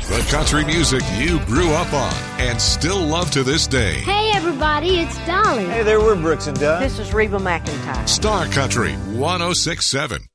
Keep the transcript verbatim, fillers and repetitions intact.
The country music you grew up on and still love to this day. Hey, everybody, it's Dolly. Hey there, we're Brooks and Dunn. This is Reba McEntire. Star Country one oh six point seven.